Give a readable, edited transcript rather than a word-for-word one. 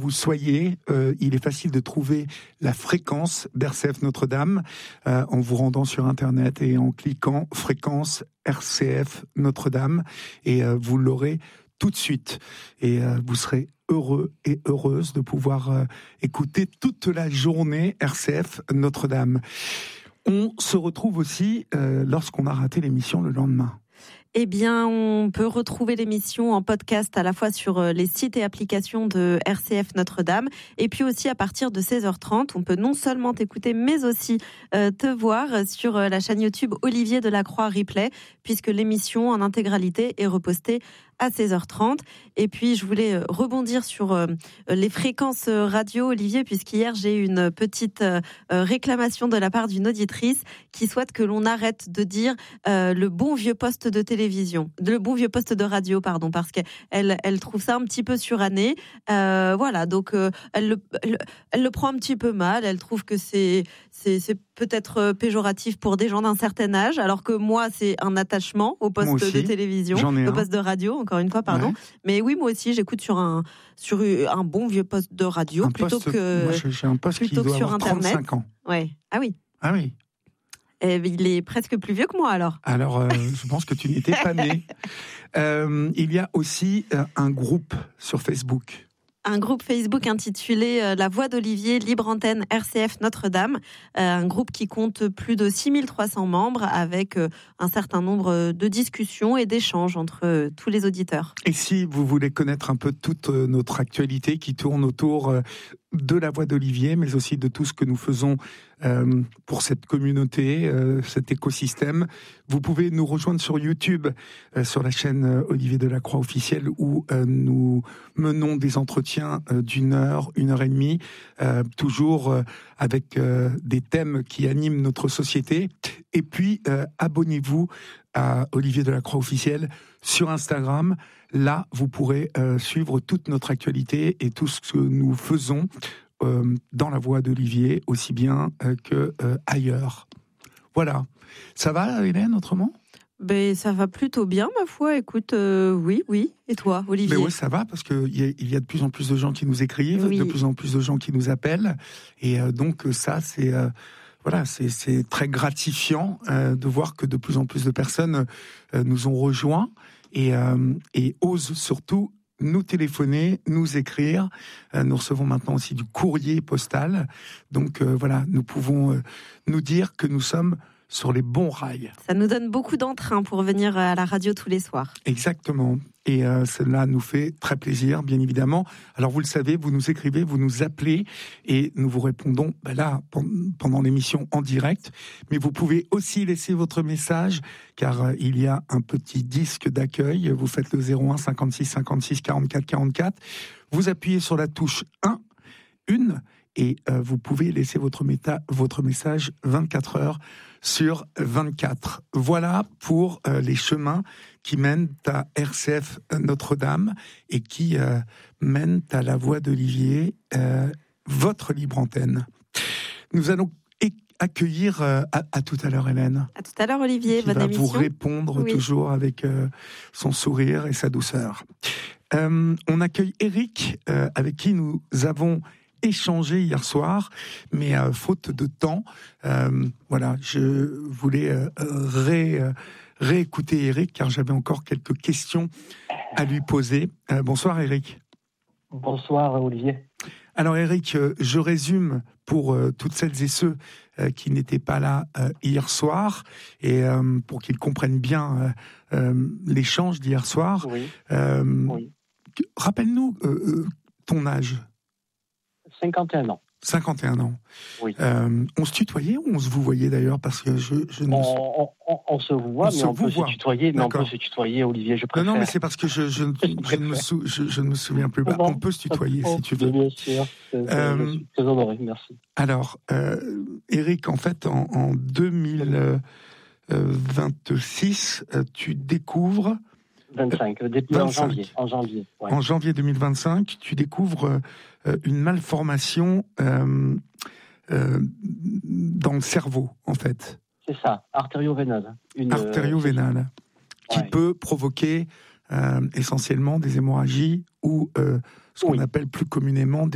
vous soyez, il est facile de trouver la fréquence d'RCF Notre-Dame en vous rendant sur Internet et en cliquant fréquence RCF Notre-Dame et vous l'aurez tout de suite. Et vous serez heureux et heureuse de pouvoir écouter toute la journée RCF Notre-Dame. On se retrouve aussi lorsqu'on a raté l'émission le lendemain. Eh bien, on peut retrouver l'émission en podcast à la fois sur les sites et applications de RCF Notre-Dame. Et puis aussi à partir de 16h30, on peut non seulement t'écouter, mais aussi te voir sur la chaîne YouTube Olivier Delacroix Replay, puisque l'émission en intégralité est repostée à 16h30. Et puis, je voulais rebondir sur les fréquences radio, Olivier, puisqu'hier, j'ai eu une petite réclamation de la part d'une auditrice qui souhaite que l'on arrête de dire le bon vieux poste de télévision, le bon vieux poste de radio, pardon, parce qu'elle trouve ça un petit peu suranné. Voilà, donc elle le prend un petit peu mal. Elle trouve que c'est peut-être péjoratif pour des gens d'un certain âge, alors que moi, c'est un attachement au poste de télévision, au poste de radio, encore une fois, pardon. Ouais. Mais oui, moi aussi, j'écoute sur un bon vieux poste de radio, plutôt que j'ai un poste qui doit sur avoir Internet. 35 ans. Ouais. Ah oui. Ah oui. Et il est presque plus vieux que moi, alors. Alors, je pense que tu n'étais pas né. Il y a aussi un groupe sur Facebook. Un groupe Facebook intitulé La Voix d'Olivier, Libre Antenne RCF Notre-Dame. Un groupe qui compte plus de 6300 membres avec un certain nombre de discussions et d'échanges entre tous les auditeurs. Et si vous voulez connaître un peu toute notre actualité qui tourne autour de La Voix d'Olivier, mais aussi de tout ce que nous faisons pour cette communauté, cet écosystème, vous pouvez nous rejoindre sur YouTube, sur la chaîne Olivier Delacroix officielle, où nous menons des entretiens d'une heure et demie, toujours avec des thèmes qui animent notre société. Et puis, abonnez-vous à Olivier Delacroix officiel sur Instagram. Là, vous pourrez suivre toute notre actualité et tout ce que nous faisons dans la voix d'Olivier, aussi bien que ailleurs. Voilà. Ça va, Hélène, autrement ? Ben, ça va plutôt bien, ma foi. Écoute, oui. Et toi, Olivier ? Mais oui, ça va, parce qu'il y a de plus en plus de gens qui nous écrivent, de plus en plus de gens qui nous appellent. Et donc, ça, c'est... Voilà, c'est très gratifiant de voir que de plus en plus de personnes nous ont rejoints et osent surtout nous téléphoner, nous écrire. Nous recevons maintenant aussi du courrier postal. Donc voilà, nous pouvons nous dire que nous sommes sur les bons rails. Ça nous donne beaucoup d'entrain pour venir à la radio tous les soirs. Exactement. Et cela nous fait très plaisir, bien évidemment. Alors vous le savez, vous nous écrivez, vous nous appelez et nous vous répondons là pendant l'émission en direct. Mais vous pouvez aussi laisser votre message car il y a un petit disque d'accueil. Vous faites le 01 56 56 44 44. Vous appuyez sur la touche 1, et vous pouvez laisser votre message 24 heures sur 24. Voilà pour les chemins qui mènent à RCF Notre-Dame et qui mènent à la Voix d'Olivier, votre libre antenne. Nous allons accueillir à tout à l'heure, Hélène. À tout à l'heure, Olivier. Qui va vous répondre toujours avec son sourire et sa douceur. On accueille Eric, avec qui nous avons échangé hier soir, mais faute de temps, voilà, je voulais réécouter Eric, car j'avais encore quelques questions à lui poser. Bonsoir Eric. Bonsoir Olivier. Alors Eric, je résume pour toutes celles et ceux qui n'étaient pas là hier soir, et pour qu'ils comprennent bien l'échange d'hier soir. Oui. Rappelle-nous ton âge. 51 ans. 51 ans. Oui. On se tutoyait ou on se vous voyait d'ailleurs, parce que je ne on se voit, mais on peut se tutoyer. Mais on peut se tutoyer, Olivier, je préfère. Non, mais c'est parce que je ne me souviens plus. Bah, on peut se tutoyer si tu veux. Bien sûr. Je suis très honoré, merci. Alors, Eric, en fait, en 2026, tu découvres... 25, depuis 25. En janvier. Ouais. En janvier 2025, tu découvres une malformation dans le cerveau, en fait. C'est ça, artério-vénale. Artério-vénale, qui peut provoquer essentiellement des hémorragies ou ce qu'on appelle plus communément